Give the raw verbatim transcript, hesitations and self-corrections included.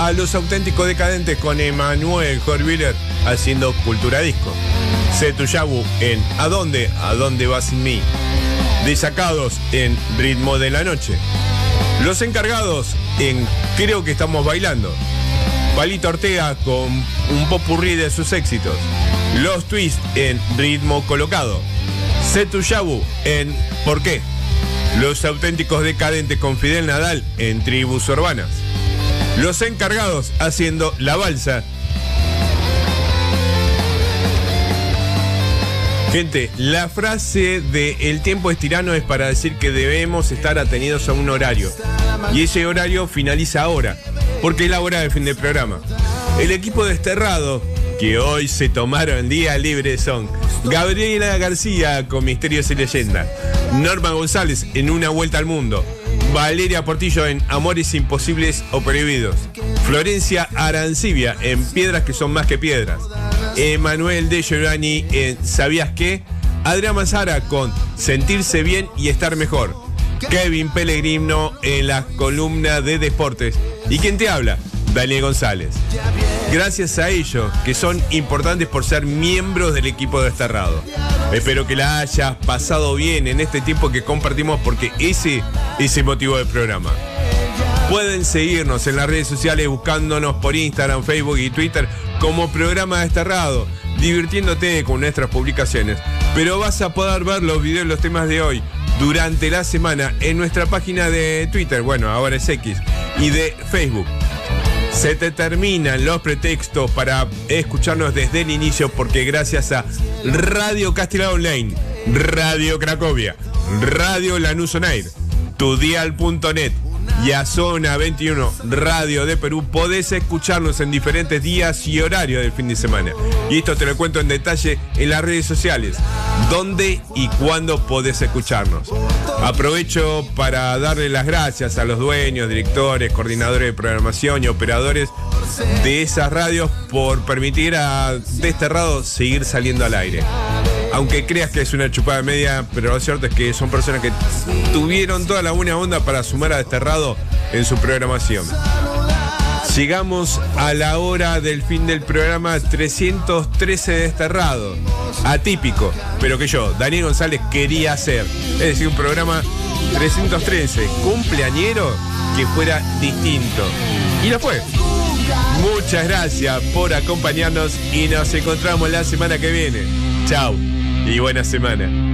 a Los Auténticos Decadentes con Emanuel Jorviller haciendo Cultura Disco. Setu Yabu en ¿A dónde? ¿A dónde vas sin mí? Desacados en Ritmo de la Noche. Los Encargados en Creo que estamos bailando. Palito Ortega con un popurrí de sus éxitos. Los Twists en Ritmo Colocado. Setu Yabu en ¿Por qué? Los Auténticos Decadentes con Fidel Nadal en Tribus Urbanas. Los Encargados haciendo La Balsa. Gente, la frase de el tiempo es tirano es para decir que debemos estar atenidos a un horario. Y ese horario finaliza ahora, porque es la hora del fin del programa. El equipo desterrado, que hoy se tomaron día libre, son Gabriela García con Misterios y Leyendas, Norma González en Una Vuelta al Mundo, Valeria Portillo en Amores Imposibles o Prohibidos, Florencia Arancibia en Piedras que son más que piedras, Emanuel de Giovanni en ¿Sabías qué? Adrián Mazara con Sentirse bien y estar mejor, Kevin Pellegrino en la columna de deportes y quien te habla, Daniel González. Gracias a ellos, que son importantes por ser miembros del equipo desterrado. Espero que la hayas pasado bien en este tiempo que compartimos, porque ese es el motivo del programa. Pueden seguirnos en las redes sociales buscándonos por Instagram, Facebook y Twitter como Programa Desterrado, divirtiéndote con nuestras publicaciones. Pero vas a poder ver los videos y los temas de hoy durante la semana en nuestra página de Twitter, bueno, ahora es X, y de Facebook. Se te terminan los pretextos para escucharnos desde el inicio, porque gracias a Radio Castellar Online, Radio Cracovia, Radio Lanús On Air, tudial punto net y a Zona veintiuno Radio de Perú podés escucharnos en diferentes días y horarios del fin de semana. Y esto te lo cuento en detalle en las redes sociales, dónde y cuándo podés escucharnos. Aprovecho para darle las gracias a los dueños, directores, coordinadores de programación y operadores de esas radios por permitir a Desterrado seguir saliendo al aire. Aunque creas que es una chupada media, pero lo cierto es que son personas que tuvieron toda la buena onda para sumar a Desterrado en su programación. Llegamos a la hora del fin del programa trescientos trece de Desterrado. Atípico, pero que yo, Daniel González, quería hacer. Es decir, un programa trescientos trece, cumpleañero, que fuera distinto. Y lo fue. Muchas gracias por acompañarnos y nos encontramos la semana que viene. Chao y buena semana.